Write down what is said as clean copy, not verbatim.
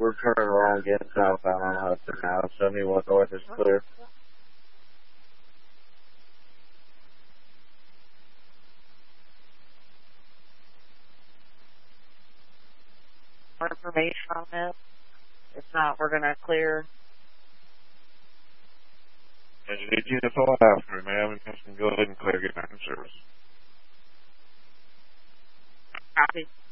we're turning around again southbound on Hudson now. 71 north is clear. More information on this? If not, we're going to clear. Engine 18, that's all I have for you, ma'am. You can go ahead and clear, get back in service. Copy.